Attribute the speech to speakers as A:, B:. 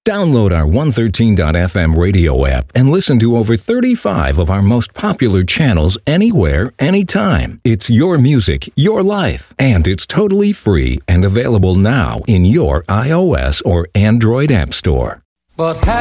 A: Download our 113.fm radio app and listen to over 35 of our most popular channels anywhere, anytime. It's your music, your life, and it's totally free and available now in your iOS or Android app store.
B: But